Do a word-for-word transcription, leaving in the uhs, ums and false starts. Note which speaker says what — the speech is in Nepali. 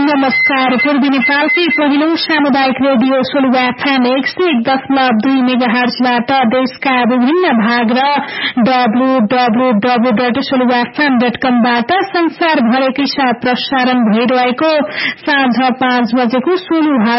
Speaker 1: नमस्कार। पूर्वी नेपालकै पहिलो सामुदायिक रेडियो सोलुवा एफएम एक सय एक दशमलव दुई मेगाहर्जबाट देशका विभिन्न भाग र W W W dot सोलुवा FM dot कमबाट संसारभरकै साथ प्रसारण भइरहेको साँझ पाँच बजेको सोलु